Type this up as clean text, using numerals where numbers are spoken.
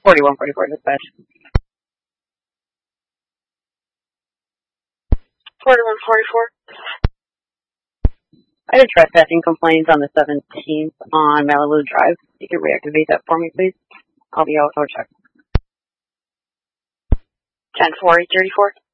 4144 dispatch. 4144. I had a trespassing complaint on the 17th on Malibu Drive. You can reactivate that for me, please. I'll be out. I'll check. 10-4, 834.